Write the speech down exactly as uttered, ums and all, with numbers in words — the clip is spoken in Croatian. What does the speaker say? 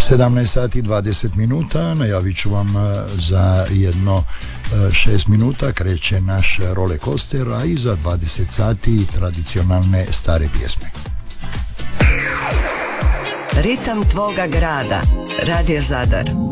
sedamnaest sati dvadeset minuta, najavit ću vam za jedno šest minuta kreće naš roller coaster, a i za dvadeset sati tradicionalne stare pjesme. Ritam tvoga grada, Radio Zadar.